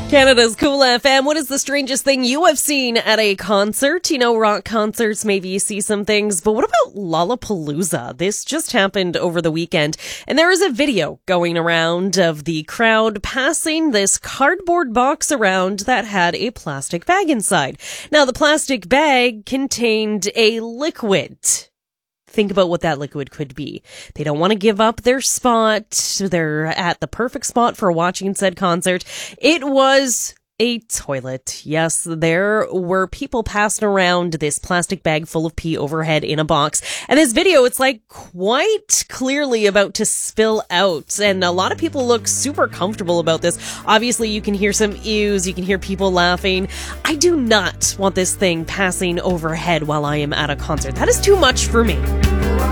Canada's Cool FM. What is the strangest thing you have seen at a concert? You know, rock concerts, maybe you see some things, but what about Lollapalooza? This just happened over the weekend, and there is a video going around of the crowd passing this cardboard box around that had a plastic bag inside. Now, the plastic bag contained a liquid. Think about what that liquid could be. They don't want to give up their spot. They're at the perfect spot for watching said concert. It was a toilet. Yes, there were people passing around this plastic bag full of pee overhead in a box. And this video, it's like quite clearly about to spill out. And a lot of people look super comfortable about this. Obviously, you can hear some ews. You can hear people laughing. I do not want this thing passing overhead while I am at a concert. That is too much for me.